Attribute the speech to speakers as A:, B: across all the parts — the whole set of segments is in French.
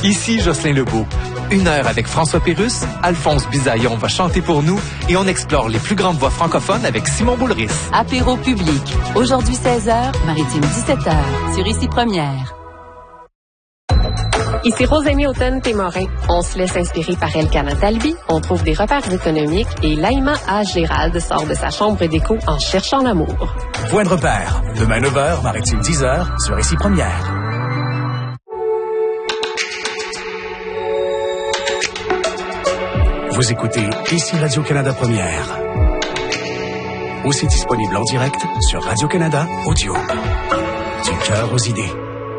A: Ici Jocelyn Lebeau. 1 heure avec François Pérusse, Alphonse Bisaillon va chanter pour nous et on explore les plus grandes voix francophones avec Simon Boulris.
B: Apéro public. Aujourd'hui 16h, Maritime 17h, sur Ici Première.
C: Ici Rosémie Houghton-Témorin. On se laisse inspirer par Elkana Talbi, on trouve des repères économiques et Laïma A. Gérald sort de sa chambre d'écho en cherchant l'amour.
D: Point de repère. Demain 9h, Maritime 10h, sur Ici Première. Vous écoutez Ici Radio-Canada Première. Aussi disponible en direct sur Radio-Canada Audio. Du cœur aux idées.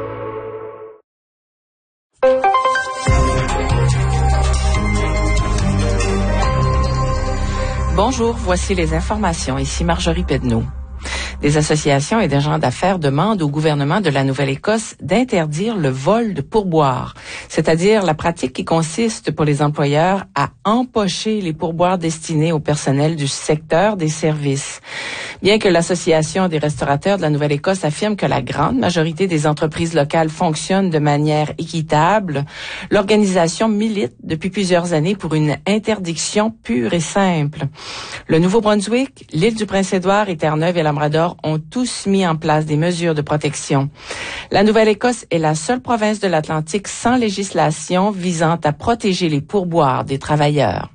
E: Bonjour, voici les informations. Ici Marjorie Pedneau. Des associations et des gens d'affaires demandent au gouvernement de la Nouvelle-Écosse d'interdire le vol de pourboires, c'est-à-dire la pratique qui consiste pour les employeurs à empocher les pourboires destinés au personnel du secteur des services. Bien que l'Association des restaurateurs de la Nouvelle-Écosse affirme que la grande majorité des entreprises locales fonctionnent de manière équitable, l'organisation milite depuis plusieurs années pour une interdiction pure et simple. Le Nouveau-Brunswick, l'île du Prince-Édouard et Terre-Neuve et Labrador ont tous mis en place des mesures de protection. La Nouvelle-Écosse est la seule province de l'Atlantique sans législation visant à protéger les pourboires des travailleurs.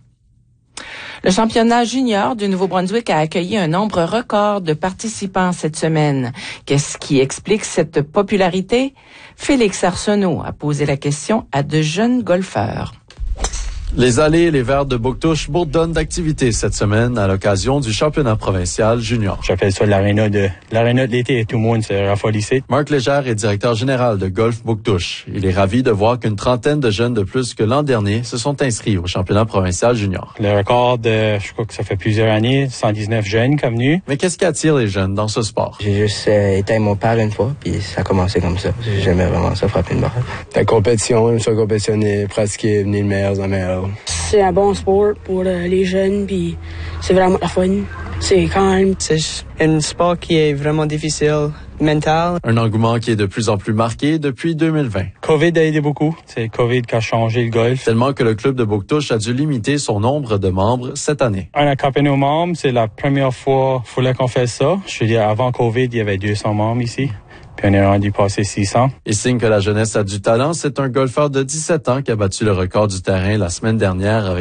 E: Le championnat junior du Nouveau-Brunswick a accueilli un nombre record de participants cette semaine. Qu'est-ce qui explique cette popularité? Félix Arsenault a posé la question à de jeunes golfeurs.
F: Les allées et les verts de Bouctouche bourdonnent d'activité cette semaine à l'occasion du championnat provincial junior.
G: J'appelle ça l'aréna de l'été. Tout le monde s'est raffolissé.
F: Marc Légère est directeur général de Golf Bouctouche. Il est ravi de voir qu'une trentaine de jeunes de plus que l'an dernier se sont inscrits au championnat provincial junior.
G: Le record, je crois que ça fait plusieurs années, 119 jeunes comme venus.
F: Mais qu'est-ce qui attire les jeunes dans ce sport?
H: J'ai juste été avec mon père une fois, puis ça a commencé comme ça. J'aimais vraiment ça, frapper une balle.
I: La compétition, j'aime ça compétitionner, pratiquer, venir le meilleur dans le meilleur.
J: C'est un bon sport pour les jeunes, puis c'est vraiment la fun. C'est quand même...
K: C'est un sport qui est vraiment difficile, mental.
F: Un engouement qui est de plus en plus marqué depuis 2020.
G: COVID a aidé beaucoup. C'est COVID qui a changé le golf.
F: Tellement que le club de Bouctouche a dû limiter son nombre de membres cette année.
G: On a capé nos membres. C'est la première fois qu'on fait ça. Je veux dire, avant COVID, il y avait 200 membres ici. Puis on est rendu passer 600.
F: Et signe que la jeunesse a du talent, c'est un golfeur de 17 ans qui a battu le record du terrain la semaine dernière avec